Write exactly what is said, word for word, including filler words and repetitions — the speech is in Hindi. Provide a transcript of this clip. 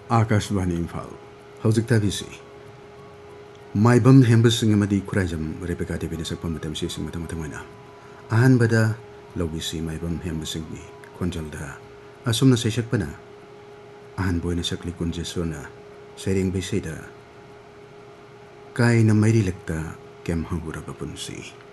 आकाशवाणी इम्फाल हौजिक ताबिसी माइबम हेम्बसिंग अमदी खुराइजम रेबेका देवीने सकपा मतम सिसिंग मतम मतमना अहानबदा लौगिसी माइबम हेम्बसिंगनी खोंजलदा असुमना सैसकपना अहान बोइना सकली कुंजेसोना सैरिंग बैसैदा काइना मैरी लगता केम हंगुरबा पुंसी।